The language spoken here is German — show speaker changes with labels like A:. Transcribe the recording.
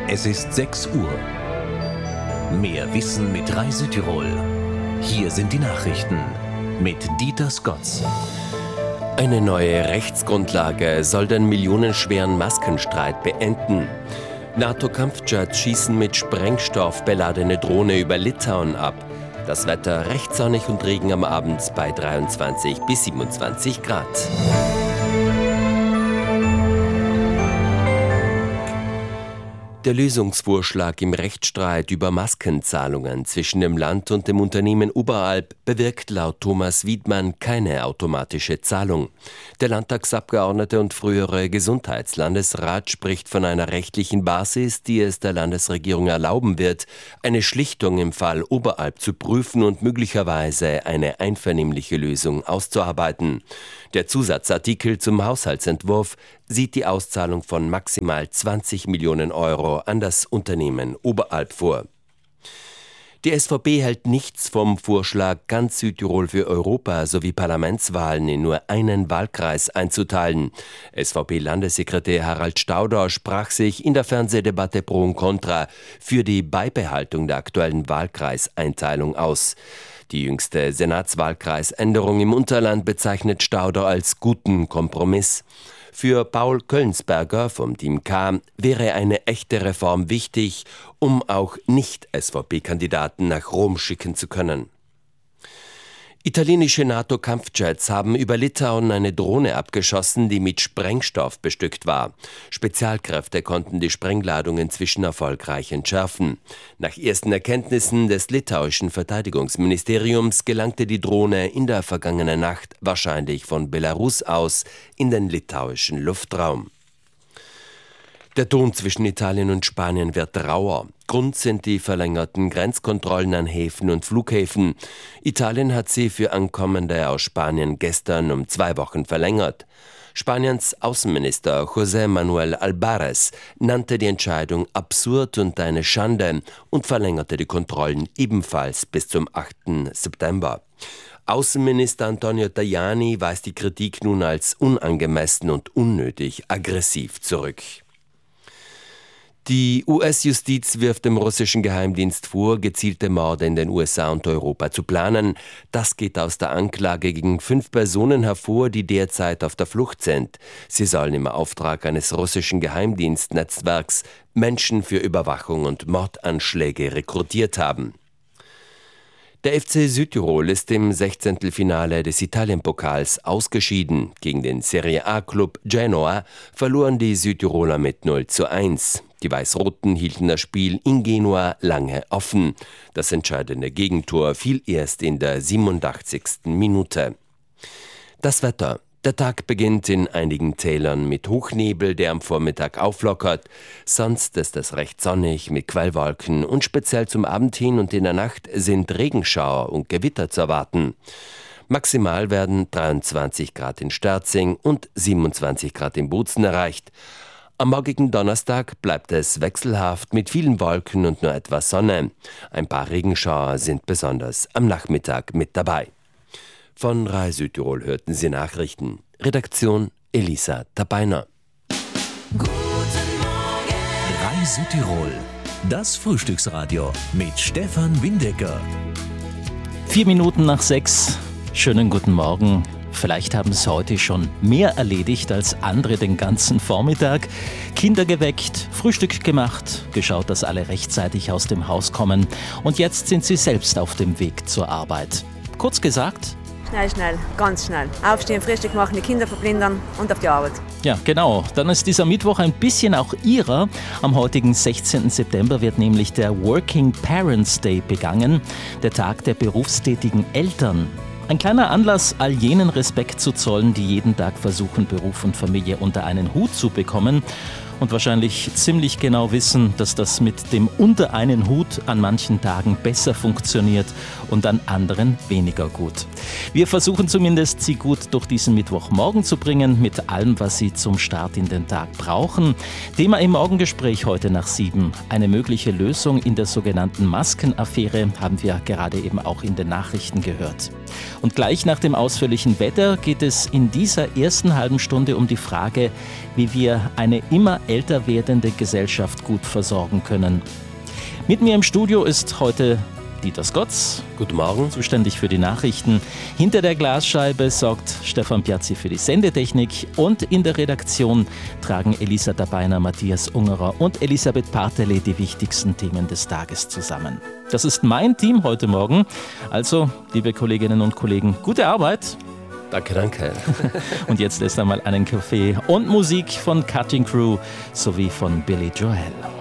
A: Es ist 6 Uhr. Mehr Wissen mit Rai Südtirol. Hier sind die Nachrichten mit Dieter Skotz.
B: Eine neue Rechtsgrundlage soll den millionenschweren Maskenstreit beenden. NATO-Kampfjets schießen mit Sprengstoff beladene Drohne über Litauen ab. Das Wetter recht sonnig und Regen am Abend bei 23 bis 27 Grad. Der Lösungsvorschlag im Rechtsstreit über Maskenzahlungen zwischen dem Land und dem Unternehmen Oberalp bewirkt laut Thomas Wiedmann keine automatische Zahlung. Der Landtagsabgeordnete und frühere Gesundheitslandesrat spricht von einer rechtlichen Basis, die es der Landesregierung erlauben wird, eine Schlichtung im Fall Oberalp zu prüfen und möglicherweise eine einvernehmliche Lösung auszuarbeiten. Der Zusatzartikel zum Haushaltsentwurf sieht die Auszahlung von maximal 20 Millionen Euro an das Unternehmen Oberalp vor. Die SVP hält nichts vom Vorschlag, ganz Südtirol für Europa- sowie Parlamentswahlen in nur einen Wahlkreis einzuteilen. SVP-Landessekretär Harald Stauder sprach sich in der Fernsehdebatte Pro und Contra für die Beibehaltung der aktuellen Wahlkreiseinteilung aus. Die jüngste Senatswahlkreisänderung im Unterland bezeichnet Stauder als guten Kompromiss. Für Paul Köllensberger vom Team K wäre eine echte Reform wichtig, um auch Nicht-SVP-Kandidaten nach Rom schicken zu können. Italienische NATO-Kampfjets haben über Litauen eine Drohne abgeschossen, die mit Sprengstoff bestückt war. Spezialkräfte konnten die Sprengladung inzwischen erfolgreich entschärfen. Nach ersten Erkenntnissen des litauischen Verteidigungsministeriums gelangte die Drohne in der vergangenen Nacht wahrscheinlich von Belarus aus in den litauischen Luftraum. Der Ton zwischen Italien und Spanien wird rauer. Grund sind die verlängerten Grenzkontrollen an Häfen und Flughäfen. Italien hat sie für Ankommende aus Spanien gestern um 2 Wochen verlängert. Spaniens Außenminister José Manuel Albares nannte die Entscheidung absurd und eine Schande und verlängerte die Kontrollen ebenfalls bis zum 8. September. Außenminister Antonio Tajani weist die Kritik nun als unangemessen und unnötig aggressiv zurück. Die US-Justiz wirft dem russischen Geheimdienst vor, gezielte Morde in den USA und Europa zu planen. Das geht aus der Anklage gegen 5 Personen hervor, die derzeit auf der Flucht sind. Sie sollen im Auftrag eines russischen Geheimdienstnetzwerks Menschen für Überwachung und Mordanschläge rekrutiert haben. Der FC Südtirol ist im 16. Finale des Italienpokals ausgeschieden. Gegen den Serie A-Club Genoa verloren die Südtiroler mit 0:1. Die Weiß-Roten hielten das Spiel in Genua lange offen. Das entscheidende Gegentor fiel erst in der 87. Minute. Das Wetter. Der Tag beginnt in einigen Tälern mit Hochnebel, der am Vormittag auflockert. Sonst ist es recht sonnig mit Quellwolken und speziell zum Abend hin und in der Nacht sind Regenschauer und Gewitter zu erwarten. Maximal werden 23 Grad in Sterzing und 27 Grad in Bozen erreicht. Am morgigen Donnerstag bleibt es wechselhaft mit vielen Wolken und nur etwas Sonne. Ein paar Regenschauer sind besonders am Nachmittag mit dabei. Von Rai Südtirol hörten Sie Nachrichten. Redaktion Elisa Tabeiner.
A: Guten Morgen! Rai Südtirol, das Frühstücksradio mit Stefan Windecker.
C: 4 Minuten nach 6. Schönen guten Morgen. Vielleicht haben Sie heute schon mehr erledigt als andere den ganzen Vormittag. Kinder geweckt, Frühstück gemacht, geschaut, dass alle rechtzeitig aus dem Haus kommen. Und jetzt sind Sie selbst auf dem Weg zur Arbeit. Kurz gesagt:
D: Schnell, ganz schnell. Aufstehen, Frühstück machen, die Kinder verblindern und auf die Arbeit.
C: Ja, genau. Dann ist dieser Mittwoch ein bisschen auch Ihrer. Am heutigen 16. September wird nämlich der Working Parents Day begangen, der Tag der berufstätigen Eltern. Ein kleiner Anlass, all jenen Respekt zu zollen, die jeden Tag versuchen, Beruf und Familie unter einen Hut zu bekommen und wahrscheinlich ziemlich genau wissen, dass das mit dem unter einen Hut an manchen Tagen besser funktioniert und an anderen weniger gut. Wir versuchen zumindest, Sie gut durch diesen Mittwochmorgen zu bringen, mit allem, was Sie zum Start in den Tag brauchen. Thema im Morgengespräch heute nach 7. Eine mögliche Lösung in der sogenannten Maskenaffäre haben wir gerade eben auch in den Nachrichten gehört. Und gleich nach dem ausführlichen Wetter geht es in dieser ersten halben Stunde um die Frage, wie wir eine immer älter werdende Gesellschaft gut versorgen können. Mit mir im Studio ist heute Dieter Skotz.
B: Guten Morgen.
C: Zuständig für die Nachrichten. Hinter der Glasscheibe sorgt Stefan Piazzi für die Sendetechnik und in der Redaktion tragen Elisa Dabeiner, Matthias Ungerer und Elisabeth Partele die wichtigsten Themen des Tages zusammen. Das ist mein Team heute Morgen. Also, liebe Kolleginnen und Kollegen, gute Arbeit.
B: Danke.
C: Und jetzt erst einmal einen Kaffee und Musik von Cutting Crew sowie von Billy Joel.